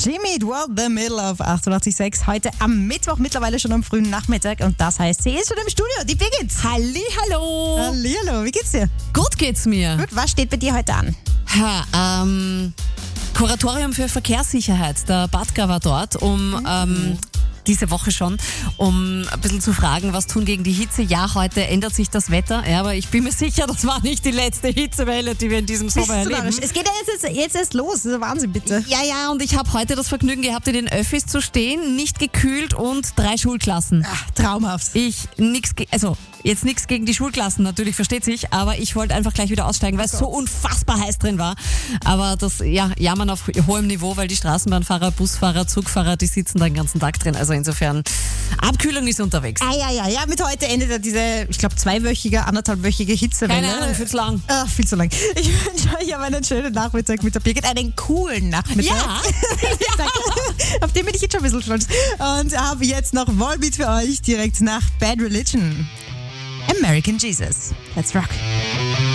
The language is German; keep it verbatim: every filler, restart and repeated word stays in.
Jimmy Dwell, the middle of achtundachtzig Komma sechs. Heute am Mittwoch, mittlerweile schon am frühen Nachmittag. Und das heißt, sie ist schon im Studio. Die Birgit. Hallihallo. Hallihallo, wie geht's dir? Gut geht's mir. Gut, was steht bei dir heute an? Ha, ähm, Kuratorium für Verkehrssicherheit. Der Batka war dort, um mhm. ähm, diese Woche schon, um ein bisschen zu fragen, was tun gegen die Hitze. Ja, heute ändert sich das Wetter, ja, aber ich bin mir sicher, das war nicht die letzte Hitzewelle, die wir in diesem Sommer erleben. Es geht ja jetzt, jetzt erst los, das ist Wahnsinn, bitte. Ja, ja, und ich habe heute das Vergnügen gehabt, in den Öffis zu stehen, nicht gekühlt und drei Schulklassen. Ach, traumhaft. Ich nix, ge- also jetzt nichts gegen die Schulklassen, natürlich, versteht sich, aber ich wollte einfach gleich wieder aussteigen, weil es so unfassbar heiß drin war. Aber das, ja, jammern auf hohem Niveau, weil die Straßenbahnfahrer, Busfahrer, Zugfahrer, die sitzen da den ganzen Tag drin. Also insofern, Abkühlung ist unterwegs. Ah, ja, ja, ja, mit heute endet ja diese, ich glaube, zweiwöchige, anderthalbwöchige Hitzewelle. Keine Ahnung, viel zu lang. Ach, viel zu lang. Ich wünsche euch aber einen schönen Nachmittag mit der Birgit, einen coolen Nachmittag. Ja. Danke. Auf den bin ich jetzt schon ein bisschen stolz. Und habe jetzt noch Volbeat für euch direkt nach Bad Religion. American Jesus. Let's rock.